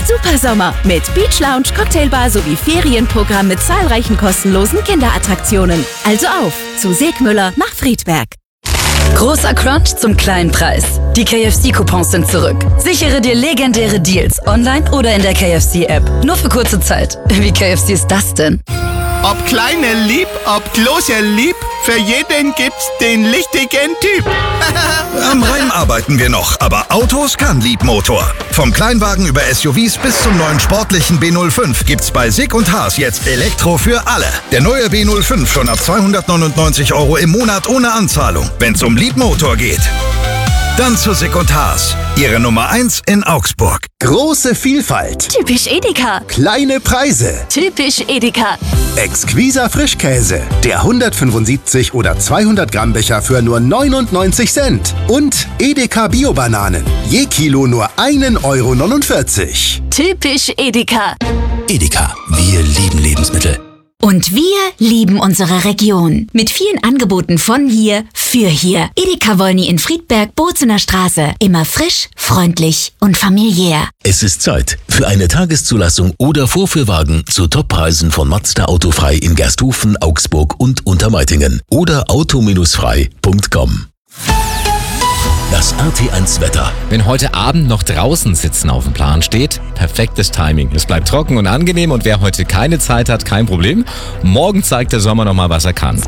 Super Sommer mit Beach Lounge, Cocktailbar sowie Ferienprogramm mit zahlreichen kostenlosen Kinderattraktionen. Also auf zu Segmüller nach Friedberg. Großer Crunch zum kleinen Preis. Die KFC-Coupons sind zurück. Sichere dir legendäre Deals online oder in der KFC-App. Nur für kurze Zeit. Wie KFC ist das denn? Ob kleine lieb, ob große lieb, für jeden gibt's den richtigen Typ. Am Reim arbeiten wir noch, aber Autos kann Liebmotor. Vom Kleinwagen über SUVs bis zum neuen sportlichen B05 gibt's bei Sig und Haas jetzt Elektro für alle. Der neue B05 schon ab 299 € im Monat ohne Anzahlung, wenn's um Liebmotor geht. Dann zu Sig und Haas, Ihre Nummer 1 in Augsburg. Große Vielfalt. Typisch Edeka. Kleine Preise. Typisch Edeka. Exquiser Frischkäse. Der 175 oder 200 Gramm Becher für nur 99 Cent. Und Edeka Bio-Bananen. Je Kilo nur 1,49 €. Typisch Edeka. Edeka, wir lieben Lebensmittel. Und wir lieben unsere Region. Mit vielen Angeboten von hier für hier. Edeka Wolny in Friedberg, Bozener Straße. Immer frisch, freundlich und familiär. Es ist Zeit für eine Tageszulassung oder Vorführwagen zu Toppreisen von Mazda Autofrei in Gersthofen, Augsburg und Untermeitingen oder auto-frei.com. Das RT1 Wetter. Wenn heute Abend noch draußen sitzen auf dem Plan steht, perfektes Timing. Es bleibt trocken und angenehm und wer heute keine Zeit hat, kein Problem. Morgen zeigt der Sommer nochmal, was er kann.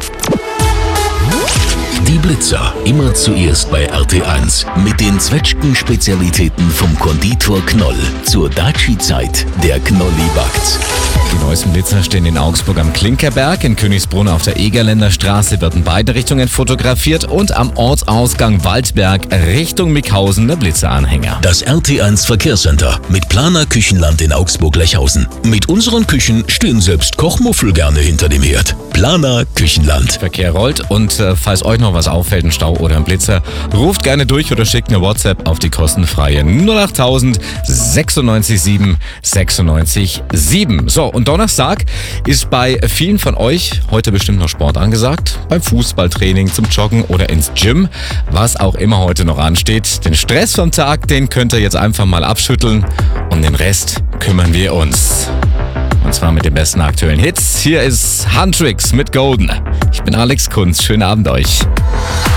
Die Blitzer, immer zuerst bei RT1 mit den Zwetschgen-Spezialitäten vom Konditor Knoll. Zur Daci-Zeit, der Knolli backt. Die neuesten Blitzer stehen in Augsburg am Klinkerberg, in Königsbrunn auf der Egerländer Straße wird in beide Richtungen fotografiert und am Ortsausgang Waldberg Richtung Mickhausen der Blitzeranhänger. Das RT1 Verkehrscenter mit Planer Küchenland in Augsburg-Lechhausen. Mit unseren Küchen stehen selbst Kochmuffel gerne hinter dem Herd. Planer Küchenland. Verkehr rollt und falls euch noch was auffällt, ein Stau oder ein Blitzer, ruft gerne durch oder schickt eine WhatsApp auf die kostenfreie 08000 96 7 96 7. So, und Donnerstag ist bei vielen von euch heute bestimmt noch Sport angesagt. Beim Fußballtraining, zum Joggen oder ins Gym. Was auch immer heute noch ansteht. Den Stress vom Tag, den könnt ihr jetzt einfach mal abschütteln. Und den Rest kümmern wir uns. Und zwar mit den besten aktuellen Hits. Hier ist Huntrix mit Golden. Ich bin Alex Kunz. Schönen Abend euch.